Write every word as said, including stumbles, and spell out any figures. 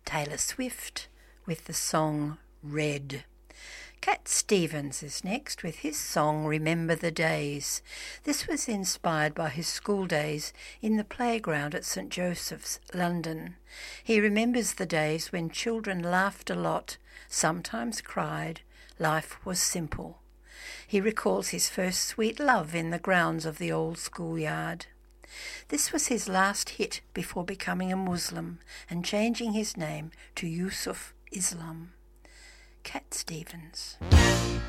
Taylor Swift with the song Red. Cat Stevens is next with his song Remember the Days. This was inspired by his school days in the playground at St Joseph's, London. He remembers the days when children laughed a lot, sometimes cried. Life was simple. He recalls his first sweet love in the grounds of the old schoolyard. This was his last hit before becoming a Muslim and changing his name to Yusuf Islam. Cat Stevens.